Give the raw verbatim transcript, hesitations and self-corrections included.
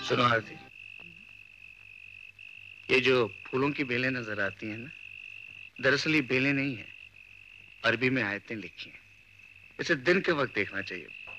सुनो आरती, ये जो फूलों की बेलें नजर आती हैं ना, दरअसल ये बेलें नहीं है, अरबी में आयतें लिखी हैं। इसे दिन के वक्त देखना चाहिए।